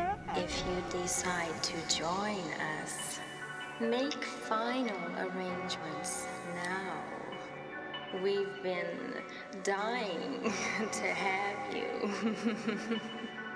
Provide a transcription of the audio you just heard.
If you decide to join us, make final arrangements now. We've been dying to have you.